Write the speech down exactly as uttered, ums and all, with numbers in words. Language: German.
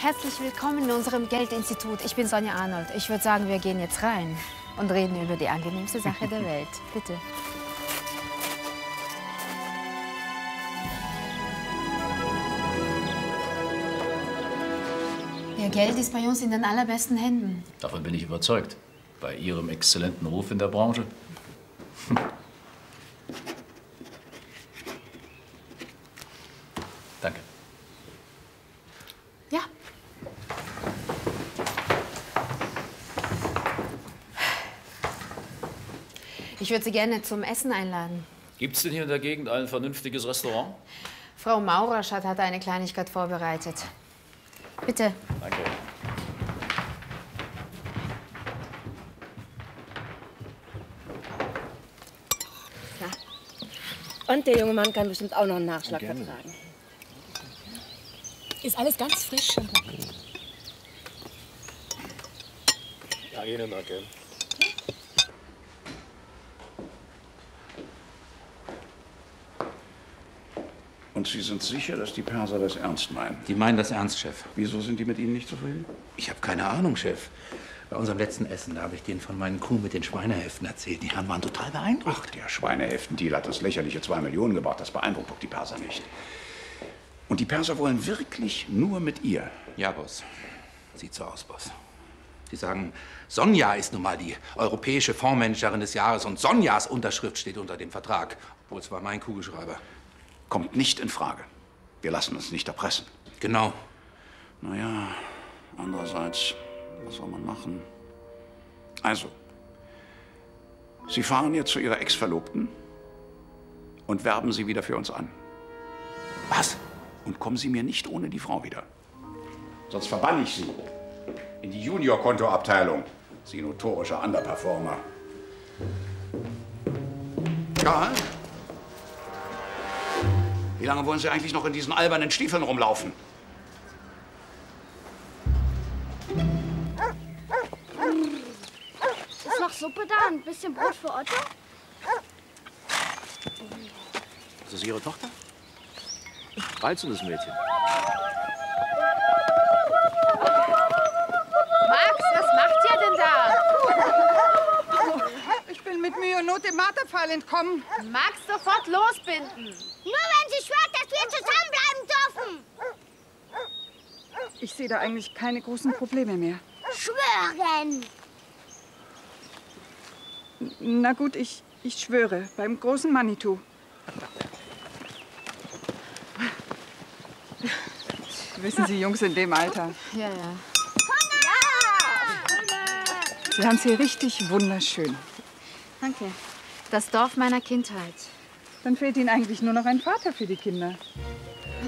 Herzlich willkommen in unserem Geldinstitut. Ich bin Sonja Arnold. Ich würde sagen, wir gehen jetzt rein und reden über die angenehmste Sache der Welt. Bitte. Ihr Geld ist bei uns in den allerbesten Händen. Davon bin ich überzeugt. Bei Ihrem exzellenten Ruf in der Branche. Danke. Ja. Ich würde Sie gerne zum Essen einladen. Gibt's denn hier in der Gegend ein vernünftiges Restaurant? Frau Mauraschat hat eine Kleinigkeit vorbereitet. Bitte. Danke. Und der junge Mann kann bestimmt auch noch einen Nachschlag vertragen. Ist alles ganz frisch. Ja, Ihnen danke. Und Sie sind sicher, dass die Perser das ernst meinen? Die meinen das ernst, Chef. Wieso sind die mit Ihnen nicht zufrieden? Ich habe keine Ahnung, Chef. Bei unserem letzten Essen, da habe ich denen von meinen Kuh mit den Schweinehälften erzählt. Die Herren waren total beeindruckt. Ach, der Schweinehälften-Deal hat das lächerliche zwei Millionen gebracht. Das beeindruckt doch die Perser nicht. Und die Perser wollen wirklich nur mit ihr? Ja, Boss. Sieht so aus, Boss. Sie sagen, Sonja ist nun mal die europäische Fondsmanagerin des Jahres und Sonjas Unterschrift steht unter dem Vertrag. Obwohl es war mein Kugelschreiber. Kommt nicht in Frage. Wir lassen uns nicht erpressen. Genau. Naja, andererseits, was soll man machen? Also, Sie fahren jetzt zu Ihrer Ex-Verlobten und werben sie wieder für uns an. Was? Und kommen Sie mir nicht ohne die Frau wieder. Sonst verbann ich Sie in die Junior-Kontoabteilung. Sie notorischer Underperformer. Karl? Wie lange wollen Sie eigentlich noch in diesen albernen Stiefeln rumlaufen? Ist noch Suppe da? Ein bisschen Brot für Otto? Ist das Ihre Tochter? Reizendes Mädchen. Max, was macht ihr denn da? Ich bin mit Mühe und Not dem Marterpfahl entkommen. Max, sofort losbinden. Nur wenn sie schwört, dass wir zusammenbleiben dürfen. Ich sehe da eigentlich keine großen Probleme mehr. Schwören. Na gut, ich, ich schwöre. Beim großen Manitou. Wissen Sie, Jungs in dem Alter. Ja, ja. Sie haben es hier richtig wunderschön. Danke. Das Dorf meiner Kindheit. Dann fehlt Ihnen eigentlich nur noch ein Vater für die Kinder.